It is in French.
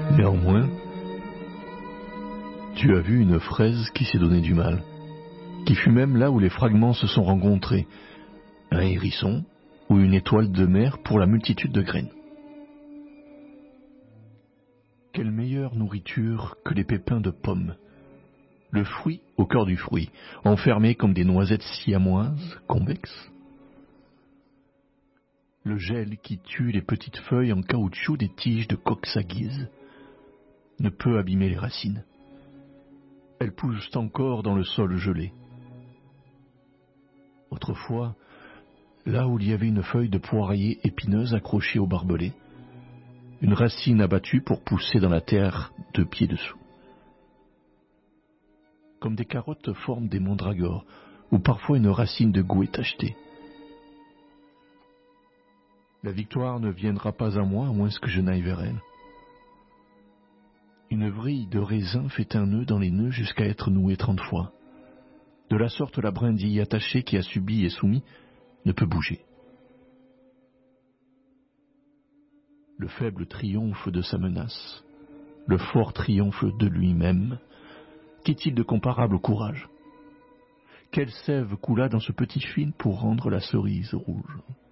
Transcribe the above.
Néanmoins, tu as vu une fraise qui s'est donné du mal, qui fut même là où les fragments se sont rencontrés, un hérisson ou une étoile de mer pour la multitude de graines. Quelle meilleure nourriture que les pépins de pommes, le fruit au cœur du fruit, enfermé comme des noisettes siamoises, convexes. Le gel qui tue les petites feuilles en caoutchouc des tiges de coxaguise ne peut abîmer les racines. Elles poussent encore dans le sol gelé. Autrefois, là où il y avait une feuille de poirier épineuse accrochée au barbelé, une racine abattue pour pousser dans la terre 2 pieds dessous. Comme des carottes forment des mandragores, ou parfois une racine de gouet tachetée. La victoire ne viendra pas à moi, à moins que je n'aille vers elle. Une vrille de raisin fait un nœud dans les nœuds jusqu'à être nouée 30 fois. De la sorte, la brindille attachée qui a subi et soumis ne peut bouger. Le faible triomphe de sa menace, le fort triomphe de lui-même. Qu'est-il de comparable au courage? Quelle sève coula dans ce petit film pour rendre la cerise rouge?